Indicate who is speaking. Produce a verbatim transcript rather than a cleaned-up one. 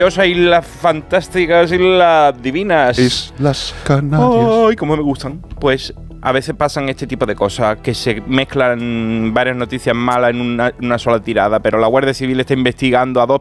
Speaker 1: Islas fantásticas, islas divinas.
Speaker 2: Islas Canarias.
Speaker 1: ¡Ay, cómo me gustan! Pues a veces pasan este tipo de cosas, que se mezclan varias noticias malas en una, una sola tirada, pero la Guardia Civil está investigando a dos